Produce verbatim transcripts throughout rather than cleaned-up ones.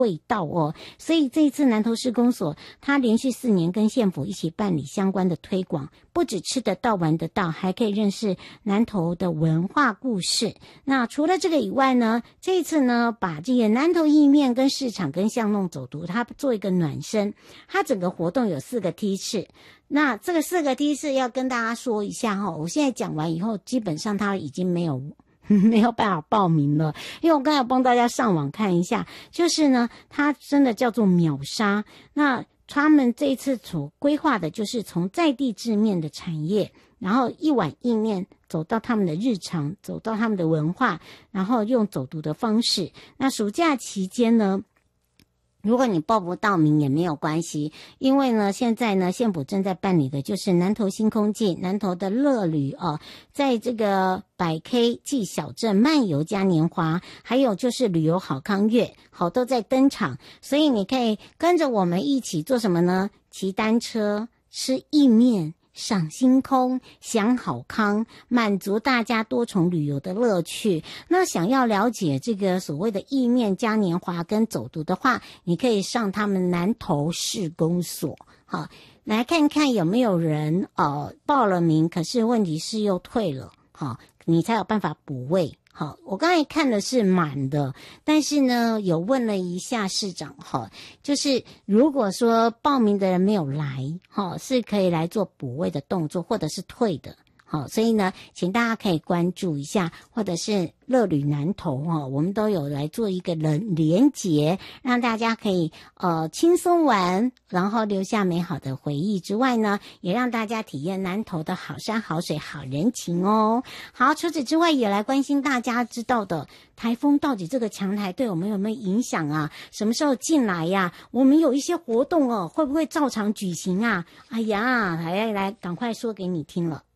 味道哦，所以这一次南投市公所，它连续四年跟县府一起办理相关的推广，不只吃得到玩得到，还可以认识南投的文化故事。那除了这个以外呢，这一次呢，把这个南投意面跟市场跟巷弄走读，它做一个暖身。它整个活动有四个梯次，那这个四个梯次要跟大家说一下哈，我现在讲完以后，基本上它已经没有。没有办法报名了，因为我刚才帮大家上网看一下，就是呢，它真的叫做秒杀。那他们这一次所规划的就是从在地制面的产业，然后一碗意面走到他们的日常，走到他们的文化，然后用走读的方式。那暑假期间呢，如果你报不到名也没有关系，因为呢，现在呢，县府正在办理的就是南投新空记、南投的乐旅哦，在这个百 K 暨小镇漫游嘉年华，还有就是旅游好康月，好都在登场，所以你可以跟着我们一起做什么呢？骑单车、吃意面。赏星空，享好康，满足大家多重旅游的乐趣。那想要了解这个所谓的意面嘉年华跟走读的话，你可以上他们南投市公所，好，来看看有没有人呃报了名，可是问题是又退了，好，你才有办法补位。好，我刚才看的是满的，但是呢，有问了一下市长，哈，就是如果说报名的人没有来，哈，是可以来做补位的动作，或者是退的。好，所以呢，请大家可以关注一下，或者是乐旅南投哈，我们都有来做一个人连结，让大家可以呃轻松玩，然后留下美好的回忆之外呢，也让大家体验南投的好山好水好人情哦。好，除此之外，也来关心大家知道的台风到底这个强台对我们有没有影响啊？什么时候进来呀？我们有一些活动哦，会不会照常举行啊？哎呀，来来，赶快说给你听了。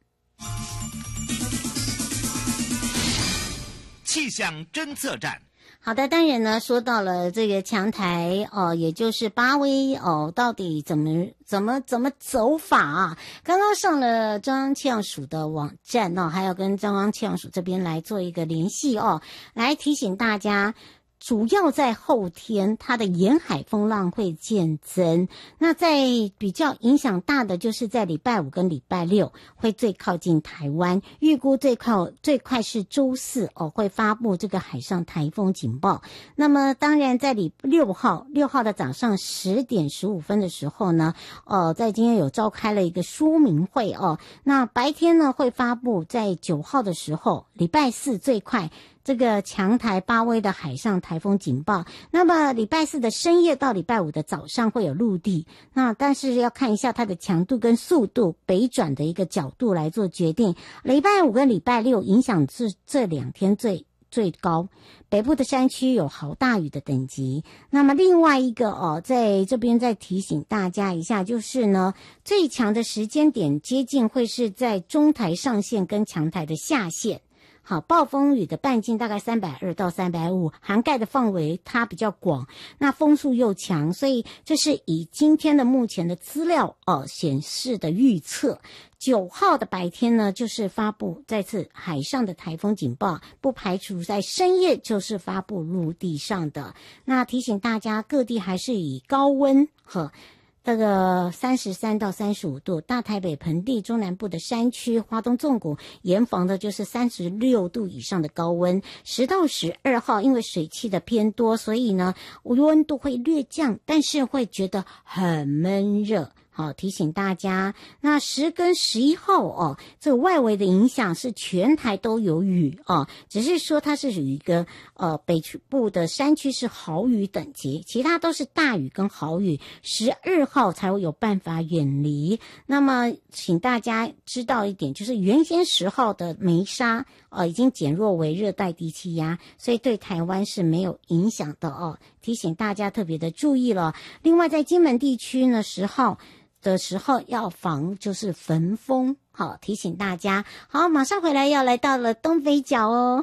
气象侦测站。 好的，当然呢，说到了这个强台哦、呃，也就是巴威哦，到底怎么怎么怎么走法啊？刚刚上了中央气象署的网站哦，还有跟中央气象署这边来做一个联系哦，来提醒大家。主要在后天，它的沿海风浪会渐增。那在比较影响大的，就是在礼拜五跟礼拜六会最靠近台湾，预估最快最快是周四哦，会发布这个海上台风警报。那么当然，在礼六号六号的早上十点十五分的时候呢，呃，在今天有召开了一个说明会哦。那白天呢会发布，在九号的时候，礼拜四最快。这个强台巴威的海上台风警报，那么礼拜四的深夜到礼拜五的早上会有陆地，那但是要看一下它的强度跟速度，北转的一个角度来做决定。礼拜五跟礼拜六影响是这两天最最高，北部的山区有豪大雨的等级。那么另外一个哦，在这边再提醒大家一下，就是呢，最强的时间点接近会是在中台上线跟强台的下线。好，暴风雨的半径大概三百二到三百五，涵盖的范围它比较广，那风速又强，所以这是以今天的目前的资料呃显示的预测。九号的白天呢，就是发布再次海上的台风警报，不排除在深夜就是发布陆地上的。那提醒大家，各地还是以高温和。这个三十三到三十五度，大台北盆地、中南部的山区、花东纵谷严防的就是三十六度以上的高温。十到十二号，因为水汽的偏多，所以呢温度会略降，但是会觉得很闷热。好，提醒大家，那十跟十一号哦，这个外围的影响是全台都有雨哦，只是说它是属于一个呃北部的山区是豪雨等级，其他都是大雨跟豪雨。十二号才会有办法远离。那么，请大家知道一点，就是原先十号的梅沙呃已经减弱为热带低气压，所以对台湾是没有影响的哦。提醒大家特别的注意了。另外，在金门地区呢，十号。的时候要防就是焚风，好，提醒大家。好，马上回来要来到了东北角哦。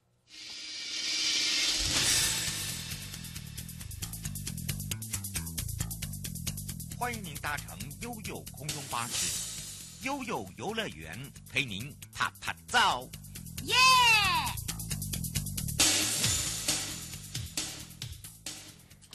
欢迎您搭乘悠悠空中巴士，悠悠游乐园陪您啪啪照， 耶！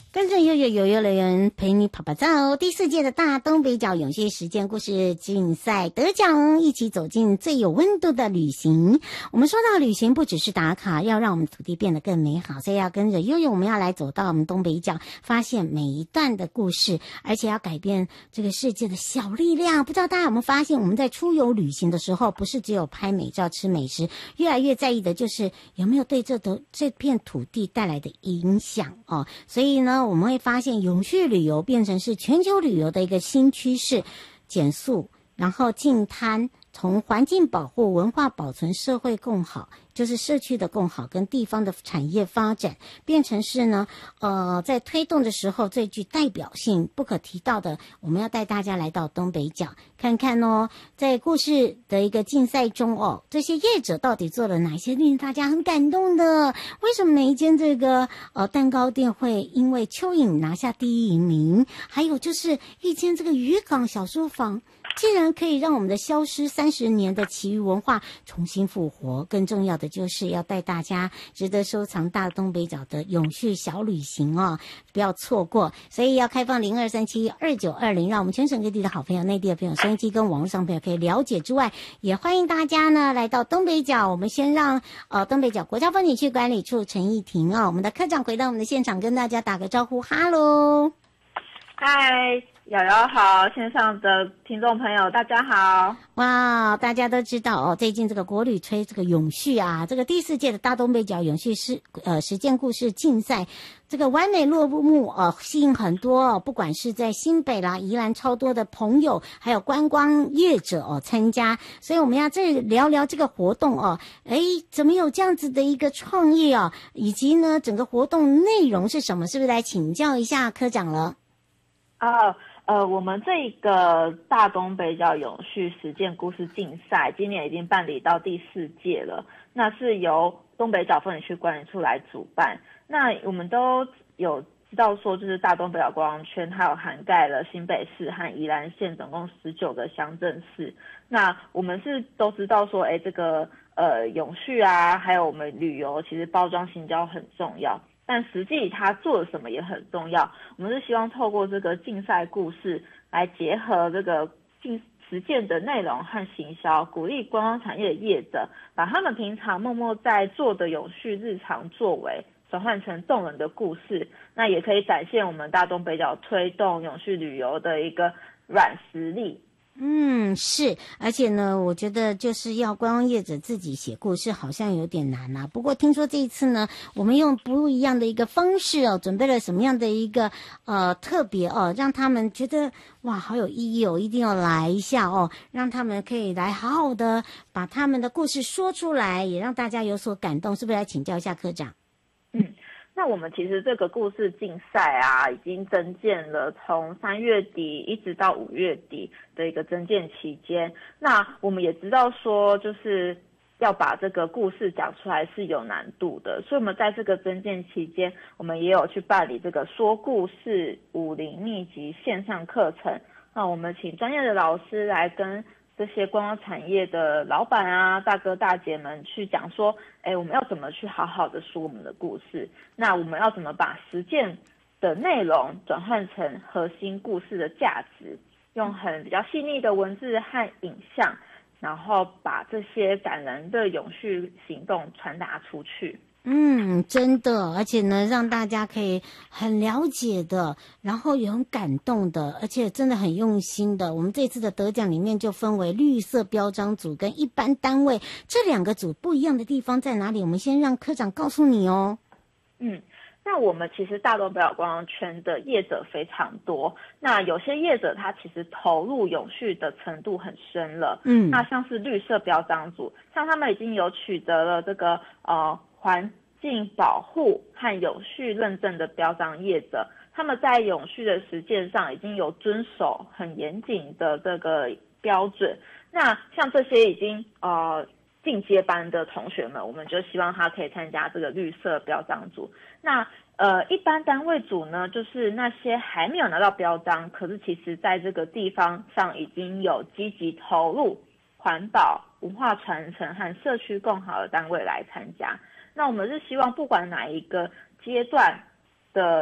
跟着悠悠游游乐园陪你跑跑照，第四届的大东北角永续实践故事竞赛得奖，一起走进最有温度的旅行。我们说到旅行不只是打卡，要让我们土地变得更美好，所以要跟着悠悠，我们要来走到我们东北角，发现每一段的故事，而且要改变这个世界的小力量。不知道大家有没有发现，我们在出游旅行的时候，不是只有拍美照吃美食，越来越在意的就是有没有对这的这片土地带来的影响哦。所以呢，我们会发现永续旅游变成是全球旅游的一个新趋势，减速，然后净滩，从环境保护、文化保存、社会共好，就是社区的共好跟地方的产业发展，变成是呢，呃，在推动的时候最具代表性、不可提到的。我们要带大家来到东北角看看哦，在故事的一个竞赛中哦，这些业者到底做了哪些令大家很感动的？为什么每一间这个呃蛋糕店会因为蚯蚓拿下第一名？还有就是一间这个渔港小书房，竟然可以让我们的消失三十年的奇遇文化重新复活。更重要的就是要带大家值得收藏大东北角的永续小旅行哦，不要错过。所以要开放零二三七二九二零，让我们全省各地的好朋友、内地的朋友、收音机跟网络上朋友可以了解之外，也欢迎大家呢来到东北角。我们先让呃东北角国家风景区管理处陈义婷啊、哦，我们的科长回到我们的现场，跟大家打个招呼，哈喽， 嗨。瑶瑶好，线上的听众朋友大家好。 哇，大家都知道哦，最近这个国旅吹这个永续啊，这个第四届的大东北角永续实呃实践故事竞赛，这个完美落幕呃吸引很多哦，不管是在新北啦、宜兰超多的朋友，还有观光业者哦参加，所以我们要这聊聊这个活动哦，诶，怎么有这样子的一个创意哦，以及呢整个活动内容是什么？是不是来请教一下科长了？ 哦。呃，我们这个大东北角永续实践故事竞赛，今年已经办理到第四届了。那是由东北角风景区管理处来主办。那我们都有知道说，就是大东北角观光圈，它有涵盖了新北市和宜兰县总共十九个乡镇市。那我们是都知道说，哎，这个呃永续啊，还有我们旅游，其实包装行销很重要。但实际他做了什么也很重要，我们是希望透过这个竞赛故事来结合这个竞实践的内容和行销，鼓励观光产业的业者把他们平常默默在做的永续日常作为转换成动人的故事，那也可以展现我们大东北角推动永续旅游的一个软实力。 嗯，是，而且呢，我觉得就是要观光业者自己写故事，好像有点难啊。不过听说这一次呢，我们用不一样的一个方式哦，准备了什么样的一个呃特别哦，让他们觉得哇，好有意义哦，一定要来一下哦，让他们可以来好好的把他们的故事说出来，也让大家有所感动。是不是来请教一下科长？ 嗯。那我们其实这个故事竞赛啊，已经增建了从三月底一直到五月底的一个增建期间。那我们也知道说，就是要把这个故事讲出来是有难度的，所以我们在这个增建期间，我们也有去办理这个说故事武林秘籍线上课程。那我们请专业的老师来跟这些观光产业的老板啊、大哥大姐们去讲说，哎，我们要怎么去好好的说我们的故事？那我们要怎么把实践的内容转换成核心故事的价值？用很比较细腻的文字和影像，然后把这些感人的永续行动传达出去。 嗯，真的，而且呢，让大家可以很了解的，然后也很感动的，而且真的很用心的。我们这次的得奖里面就分为绿色标章组跟一般单位这两个组，不一样的地方在哪里？我们先让科长告诉你哦。 嗯。那我们其实大东北角观光圈的业者非常多，那有些业者他其实投入永续的程度很深了，嗯，那像是绿色标章组，像他们已经有取得了这个呃环境保护和永续认证的标章业者，他们在永续的实践上已经有遵守很严谨的这个标准。那像这些已经呃进阶班的同学们，我们就希望他可以参加这个绿色标章组。那呃，一般单位组呢，就是那些还没有拿到标章，可是其实在这个地方上已经有积极投入环保、文化传承和社区共好的单位来参加。那我们是希望不管哪一个阶段的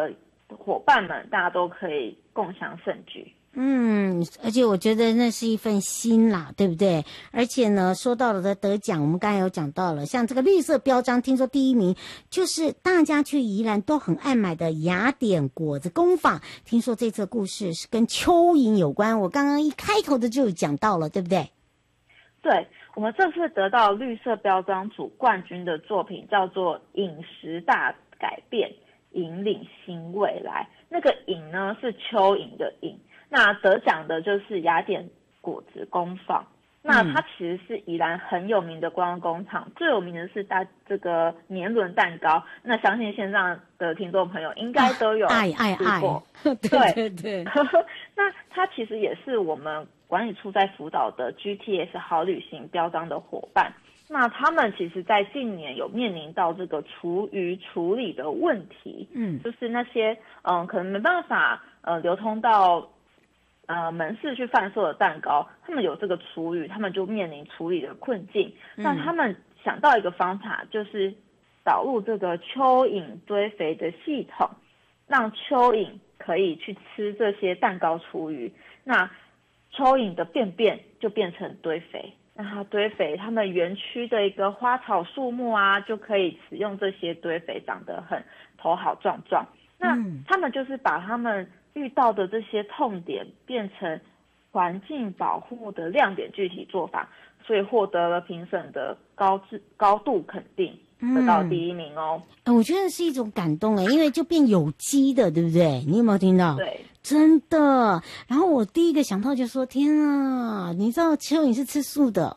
伙伴们大家都可以共襄盛举。 嗯，而且我觉得那是一份心啦，对不对？而且呢，说到了的得奖，我们刚才有讲到了，像这个绿色标章，听说第一名就是大家去宜兰都很爱买的雅典果子工坊。听说这次故事是跟蚯蚓有关，我刚刚一开头的就有讲到了，对不对？ 对，我们这次得到绿色标章组冠军的作品叫做《饮食大改变，引领新未来》。那个饮呢是蚯蚓的饮。那得奖的就是雅典果子工坊，那它其实是宜兰很有名的观光工厂，最有名的是大这个年轮蛋糕。那相信线上的听众朋友应该都有爱爱爱，对对对。 那它其实也是我们管理处在辅导的 G T S 好旅行标章的伙伴。那他们其实在近年有面临到这个厨余处理的问题，嗯，就是那些嗯可能没办法呃流通到呃，门市去贩售的蛋糕，他们有这个厨余，他们就面临处理的困境。嗯、那他们想到一个方法，就是导入这个蚯蚓堆肥的系统，让蚯蚓可以去吃这些蛋糕厨余。那蚯蚓的便便就变成堆肥，那它堆肥，他们园区的一个花草树木啊，就可以使用这些堆肥，长得很头好壮壮。那他们就是把他们遇到的这些痛点变成环境保护的亮点具体做法，所以获得了评审的高质高度肯定，得到第一名哦。 嗯，我觉得是一种感动哎，因为就变有机的，对不对？你有没有听到？ 对， 真的。然后我第一个想到就说：天啊，你知道蚯蚓是吃素的。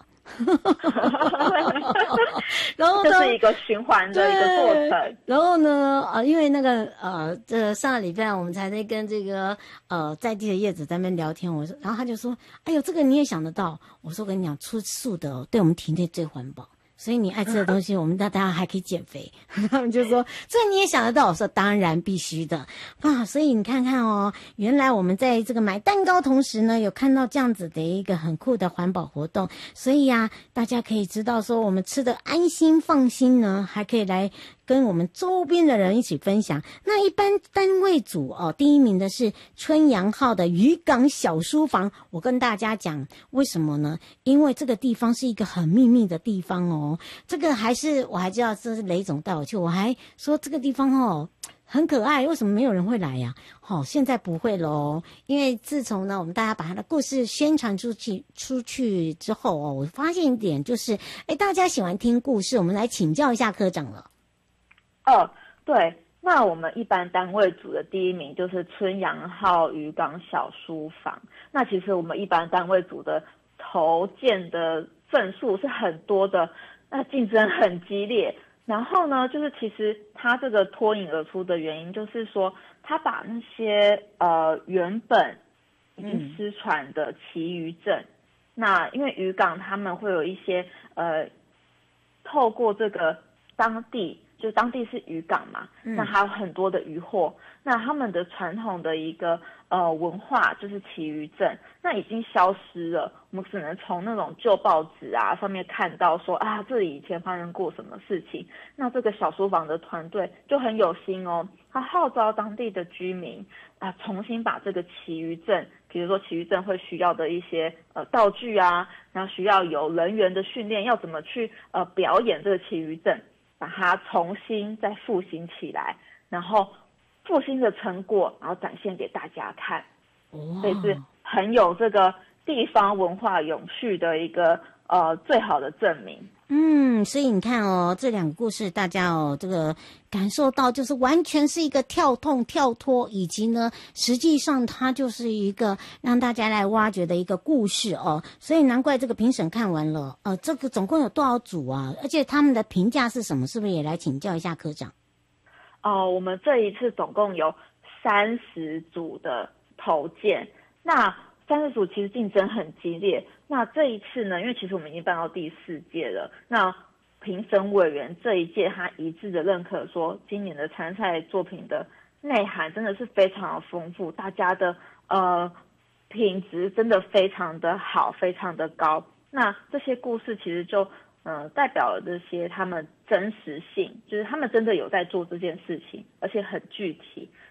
然后这是一个循环的一个过程。 然后呢，呃，因为那个呃，这上个礼拜我们才在跟这个呃在地的业者在那边聊天，我说，然后他就说，哎呦，这个你也想得到？我说，我跟你讲，吃素的对我们体内最环保。所以你爱吃的东西，我们大家还可以减肥。他们就说，这你也想得到？我说当然必须的啊！所以你看看哦，原来我们在这个买蛋糕同时呢，有看到这样子的一个很酷的环保活动。所以呀、啊，大家可以知道说，我们吃的安心放心呢，还可以来跟我们周边的人一起分享。那一般单位组哦，第一名的是春阳号的渔港小书房。我跟大家讲，为什么呢？因为这个地方是一个很秘密的地方哦。这个还是我还知道这是雷总带我去，我还说这个地方哦很可爱，为什么没有人会来呀、啊？哦，现在不会咯，因为自从呢我们大家把他的故事宣传出去出去之后哦，我发现一点就是，哎，大家喜欢听故事，我们来请教一下科长了。 哦，对，那我们一般单位组的第一名就是春阳号渔港小书房。那其实我们一般单位组的投件的份数是很多的。那竞争很激烈，然后呢，就是其实他这个脱颖而出的原因，就是说他把那些呃原本已经失传的其余证，嗯、那因为渔港他们会有一些呃透过这个当地，就当地是渔港嘛，嗯、那还有很多的渔获，那他们的传统的一个呃文化就是其余证，那已经消失了。我们只能从那种旧报纸啊上面看到说啊，这里以前发生过什么事情。那这个小书房的团队就很有心哦，他号召当地的居民啊，重新把这个其余证，比如说其余证会需要的一些呃道具啊，然后需要有人员的训练，要怎么去呃表演这个其余证，把它重新再复兴起来，然后复兴的成果，然后展现给大家看。所以是很有这个地方文化永续的一个呃最好的证明。 嗯，所以你看哦，这两个故事大家哦这个感受到就是完全是一个跳痛跳脱，以及呢实际上它就是一个让大家来挖掘的一个故事哦。所以难怪这个评审看完了，呃这个总共有多少组啊？而且他们的评价是什么？是不是也来请教一下科长？ 哦、呃，我们这一次总共有三十组的投件，那三十组其实竞争很激烈。那这一次呢，因为其实我们已经办到第四届了，那评审委员这一届他一致的认可说，今年的参赛作品的内涵真的是非常的丰富，大家的呃品质真的非常的好，非常的高。那这些故事其实就呃代表了这些他们真实性，就是他们真的有在做这件事情，而且很具体。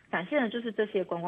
展现的就是这些观光